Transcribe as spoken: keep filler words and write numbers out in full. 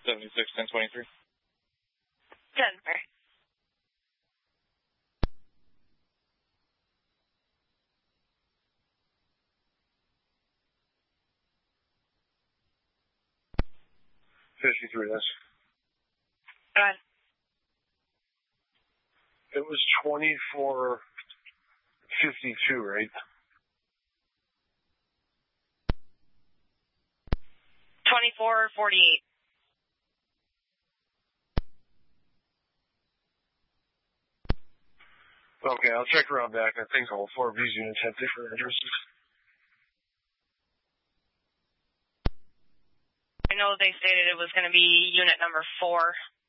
seventy-six ten twenty-three. Denver. fifty-three, that's. Go ahead. It was twenty-four fifty-two, right? twenty-four forty-eight. Okay, I'll check around back. I think all four of these units have different addresses. I know they stated it was going to be unit number four